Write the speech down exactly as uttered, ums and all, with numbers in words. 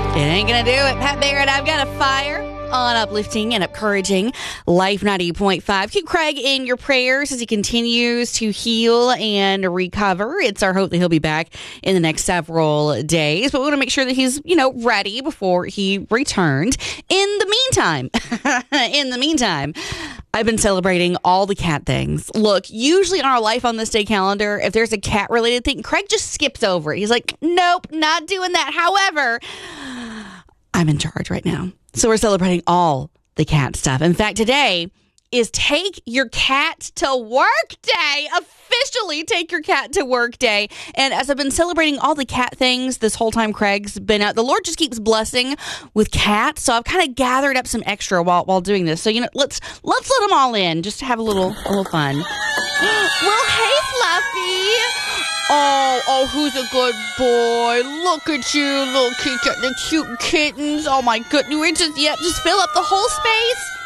It ain't gonna do it. Pat Barrett, I've got a fire on uplifting and encouraging Life ninety point five. Keep Craig in your prayers as he continues to heal and recover. It's our hope that he'll be back in the next several days, but we want to make sure that he's, you know, ready before he returned. In the meantime, in the meantime, I've been celebrating all the cat things. Look, usually on our Life on This Day calendar, if there's a cat-related thing, Craig just skips over it. He's like, nope, not doing that. However, I'm in charge right now. So we're celebrating all the cat stuff. In fact, today is Take Your Cat to Work Day. Officially Take Your Cat to Work Day. And as I've been celebrating all the cat things this whole time Craig's been out, the Lord just keeps blessing with cats. So I've kind of gathered up some extra while while doing this. So, you know, let's let's let them all in just to have a little a little fun. Well, hey, Fluffy. Oh, oh, who's a good boy? Look at you, little kitty, the cute kittens. Oh my goodness, we just yeah, just fill up the whole space.